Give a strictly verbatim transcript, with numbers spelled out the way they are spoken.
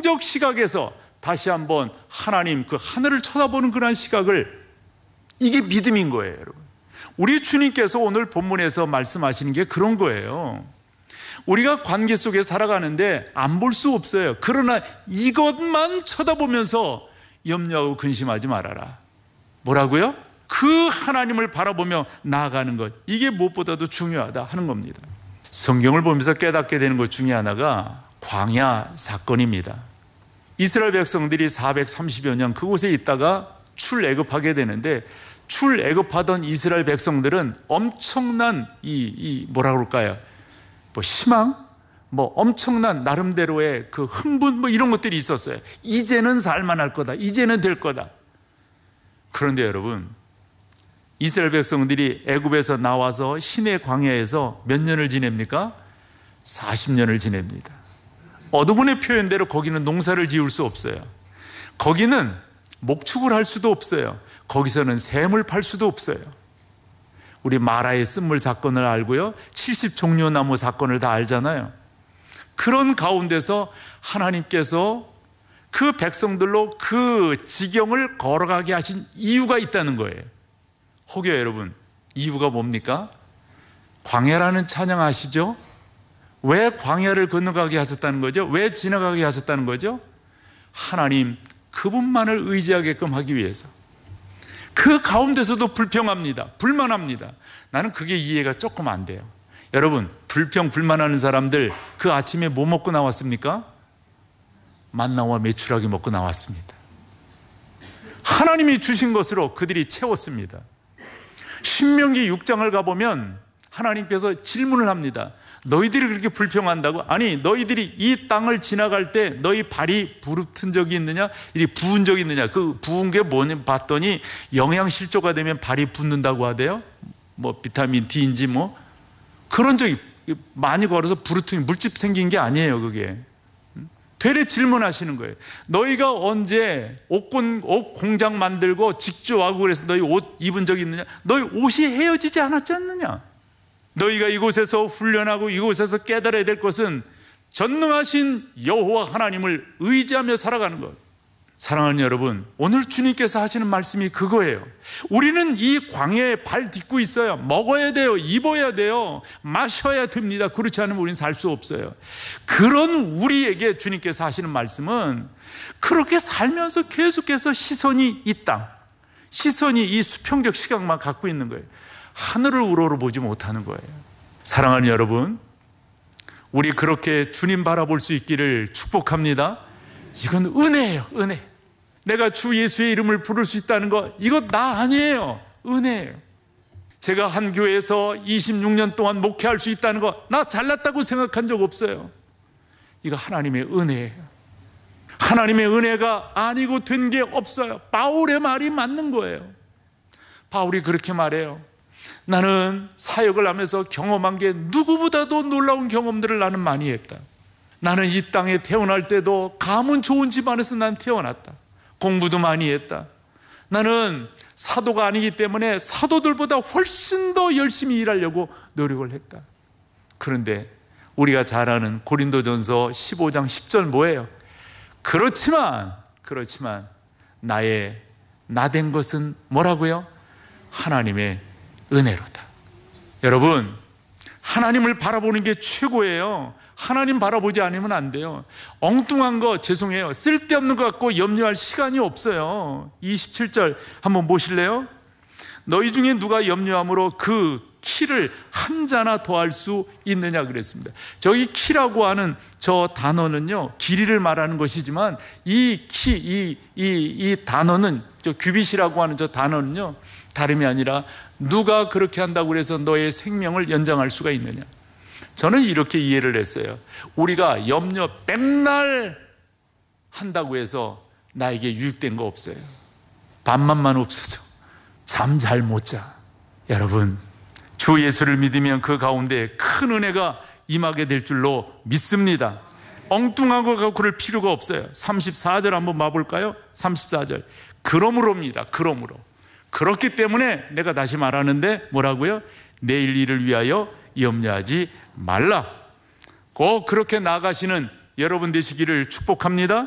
수평적 시각에서 다시 한번 하나님 그 하늘을 쳐다보는 그런 시각을, 이게 믿음인 거예요, 여러분. 우리 주님께서 오늘 본문에서 말씀하시는 게 그런 거예요. 우리가 관계 속에 살아가는데 안 볼 수 없어요. 그러나 이것만 쳐다보면서 염려하고 근심하지 말아라. 뭐라고요? 그 하나님을 바라보며 나아가는 것, 이게 무엇보다도 중요하다 하는 겁니다. 성경을 보면서 깨닫게 되는 것 중에 하나가 광야 사건입니다. 이스라엘 백성들이 사백삼십여 년 그곳에 있다가 출애굽하게 되는데, 출애굽하던 이스라엘 백성들은 엄청난 이, 이 뭐라 그럴까요? 뭐 희망, 뭐 엄청난 나름대로의 그 흥분, 뭐 이런 것들이 있었어요. 이제는 살만할 거다, 이제는 될 거다. 그런데 여러분, 이스라엘 백성들이 애굽에서 나와서 시내 광야에서 몇 년을 지냅니까? 사십 년을 지냅니다. 어두분의 표현대로 거기는 농사를 지을 수 없어요. 거기는 목축을 할 수도 없어요. 거기서는 샘을 팔 수도 없어요. 우리 마라의 쓴물 사건을 알고요, 칠십 종려 나무 사건을 다 알잖아요. 그런 가운데서 하나님께서 그 백성들로 그 지경을 걸어가게 하신 이유가 있다는 거예요. 혹여 여러분, 이유가 뭡니까? 광야라는 찬양 아시죠? 왜 광야를 건너가게 하셨다는 거죠? 왜 지나가게 하셨다는 거죠? 하나님 그분만을 의지하게끔 하기 위해서. 그 가운데서도 불평합니다. 불만합니다. 나는 그게 이해가 조금 안 돼요. 여러분, 불평 불만하는 사람들 그 아침에 뭐 먹고 나왔습니까? 만나와 메추라기 먹고 나왔습니다. 하나님이 주신 것으로 그들이 채웠습니다. 신명기 육 장을 가보면 하나님께서 질문을 합니다. 너희들이 그렇게 불평한다고? 아니, 너희들이 이 땅을 지나갈 때 너희 발이 부르튼 적이 있느냐? 이 부은 적이 있느냐? 그 부은 게 뭐냐 봤더니 영양실조가 되면 발이 붓는다고 하대요. 뭐 비타민 D인지 뭐 그런 적이, 많이 걸어서 부르퉁이 물집 생긴 게 아니에요. 그게 되레 질문하시는 거예요. 너희가 언제 옷, 옷 공장 만들고 직조하고 그래서 너희 옷 입은 적이 있느냐? 너희 옷이 헤어지지 않았지 않느냐? 너희가 이곳에서 훈련하고 이곳에서 깨달아야 될 것은 전능하신 여호와 하나님을 의지하며 살아가는 것. 사랑하는 여러분, 오늘 주님께서 하시는 말씀이 그거예요. 우리는 이 광야에 발 딛고 있어요. 먹어야 돼요. 입어야 돼요. 마셔야 됩니다. 그렇지 않으면 우리는 살 수 없어요. 그런 우리에게 주님께서 하시는 말씀은 그렇게 살면서 계속해서 시선이 이 땅, 시선이 이 수평적 시각만 갖고 있는 거예요. 하늘을 우러러 보지 못하는 거예요. 사랑하는 여러분, 우리 그렇게 주님 바라볼 수 있기를 축복합니다. 이건 은혜예요. 은혜. 내가 주 예수의 이름을 부를 수 있다는 거, 이거 나 아니에요. 은혜예요. 제가 한 교회에서 이십육 년 동안 목회할 수 있다는 거, 나 잘났다고 생각한 적 없어요. 이거 하나님의 은혜예요. 하나님의 은혜가 아니고 된 게 없어요. 바울의 말이 맞는 거예요. 바울이 그렇게 말해요. 나는 사역을 하면서 경험한 게 누구보다도 놀라운 경험들을 나는 많이 했다. 나는 이 땅에 태어날 때도 가문 좋은 집안에서 난 태어났다. 공부도 많이 했다. 나는 사도가 아니기 때문에 사도들보다 훨씬 더 열심히 일하려고 노력을 했다. 그런데 우리가 잘 아는 고린도전서 십오 장 십 절 뭐예요? 그렇지만 그렇지만 나의 나된 것은 뭐라고요? 하나님의 은혜로다. 여러분, 하나님을 바라보는 게 최고예요. 하나님 바라보지 않으면 안 돼요. 엉뚱한 거 죄송해요. 쓸데없는 거 갖고 염려할 시간이 없어요. 이십칠 절 한번 보실래요? 너희 중에 누가 염려함으로 그 키를 한 자나 더할 수 있느냐 그랬습니다. 저기 키라고 하는 저 단어는요, 길이를 말하는 것이지만 이 키, 이, 이, 이 단어는, 저 규빗이라고 하는 저 단어는요, 다름이 아니라 누가 그렇게 한다고 해서 너의 생명을 연장할 수가 있느냐. 저는 이렇게 이해를 했어요. 우리가 염려 맨날 한다고 해서 나에게 유익된 거 없어요. 밥맛만 없어져. 잠 잘 못 자. 여러분, 주 예수를 믿으면 그 가운데 큰 은혜가 임하게 될 줄로 믿습니다. 엉뚱한 거 갖고 그럴 필요가 없어요. 삼십사 절 한번 봐볼까요? 삼십사 절. 그러므로입니다. 그러므로. 그렇기 때문에 내가 다시 말하는데 뭐라고요? 내일 일을 위하여 염려하지 말라. 꼭 그렇게 나아가시는 여러분 되시기를 축복합니다.